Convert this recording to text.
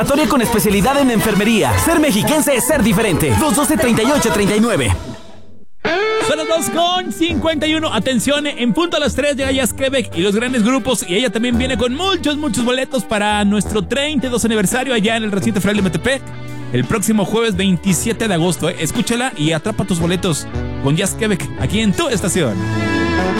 Preparatoria con especialidad en enfermería. Ser mexiquense es ser diferente. 212-3839. Son las 2:51. Atención, en punto a las 3 llega Jazz Quebec y los grandes grupos. Y ella también viene con muchos boletos para nuestro 32 aniversario allá en el recinto federal de Metepec. El próximo jueves 27 de agosto. Escúchala y atrapa tus boletos con Jazz Quebec aquí en tu estación.